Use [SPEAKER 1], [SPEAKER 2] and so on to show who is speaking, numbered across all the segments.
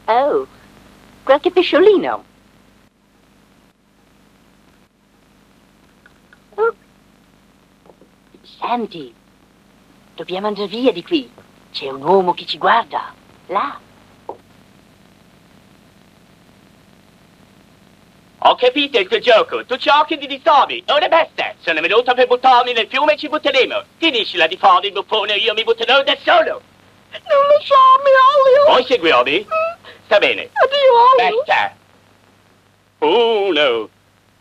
[SPEAKER 1] Oh, qualche pesciolino. Oh. Senti, dobbiamo andare via di qui. C'è un uomo che ci guarda, là.
[SPEAKER 2] Ho capito il tuo gioco, tu giochi di disturbi, ora basta, sono venuto per buttarmi nel fiume e ci butteremo. Finiscila di fare il buffone, io mi butterò da solo.
[SPEAKER 1] Non lasciarmi, Olio.
[SPEAKER 2] Vuoi seguirmi? Sta bene.
[SPEAKER 1] Addio, Olio.
[SPEAKER 2] Basta. 1,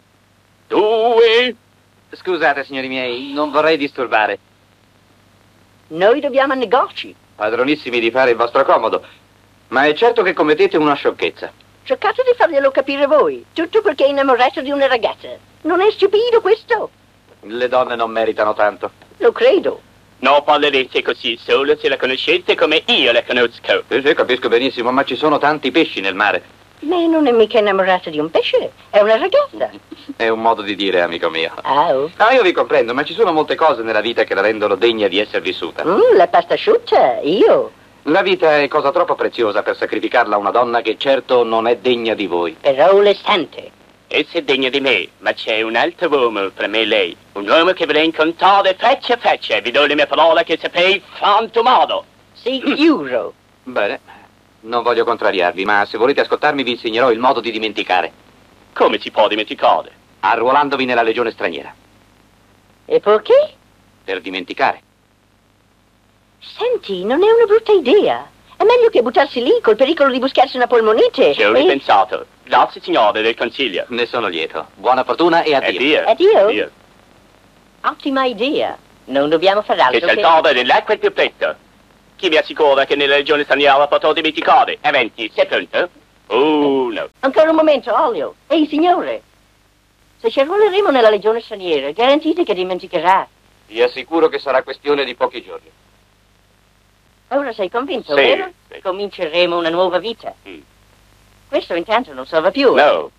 [SPEAKER 2] 2.
[SPEAKER 3] Scusate, signori miei, non vorrei disturbare.
[SPEAKER 1] Noi dobbiamo a negozi.
[SPEAKER 3] Padronissimi di fare il vostro comodo, ma è certo che commettete una sciocchezza.
[SPEAKER 1] Cercate di farglielo capire voi. Tutto perché è innamorato di una ragazza. Non è stupido questo?
[SPEAKER 3] Le donne non meritano tanto.
[SPEAKER 1] Lo credo.
[SPEAKER 2] Non parlerete così solo se la conoscete come io la conosco.
[SPEAKER 3] Sì, capisco benissimo, ma ci sono tanti pesci nel mare.
[SPEAKER 1] Lei non è mica innamorata di un pesce, è una ragazza.
[SPEAKER 3] È un modo di dire, amico mio.
[SPEAKER 1] Oh.
[SPEAKER 3] Ah, io vi comprendo, ma ci sono molte cose nella vita che la rendono degna di essere vissuta.
[SPEAKER 1] La pasta asciutta, io.
[SPEAKER 3] La vita è cosa troppo preziosa per sacrificarla a una donna che certo non è degna di voi.
[SPEAKER 1] Però le sente.
[SPEAKER 2] Essa è degna di me, ma c'è un altro uomo per me e lei. Un uomo che vorrei incontrare faccia a faccia. Vi do le mie parole che sapei frantumato.
[SPEAKER 1] Sicuro.
[SPEAKER 3] Bene, non voglio contrariarvi, ma se volete ascoltarmi vi insegnerò il modo di dimenticare.
[SPEAKER 2] Come si può dimenticare?
[SPEAKER 3] Arruolandovi nella legione straniera.
[SPEAKER 1] E perché?
[SPEAKER 3] Per dimenticare.
[SPEAKER 1] Senti, non è una brutta idea. È meglio che buttarsi lì col pericolo di buscarsi una polmonite.
[SPEAKER 2] Ci ho ripensato. Grazie, signore, del consiglio.
[SPEAKER 3] Ne sono lieto. Buona fortuna e addio.
[SPEAKER 1] Addio. Ottima idea. Non dobbiamo far altro
[SPEAKER 2] Che saltare nell'acqua il più presto. Chi vi assicura che nella regione straniera potrò dimenticare? Eventi, sei pronto? No.
[SPEAKER 1] Ancora un momento, Olio. Ehi, signore. Se ci arruoleremo nella legione straniera, garantite che dimenticherà.
[SPEAKER 3] Vi assicuro che sarà questione di pochi giorni.
[SPEAKER 1] Ora sei convinto,
[SPEAKER 2] Sì,
[SPEAKER 1] vero?
[SPEAKER 2] sì.
[SPEAKER 1] Cominceremo una nuova vita. Questo intanto non salva più.
[SPEAKER 2] No.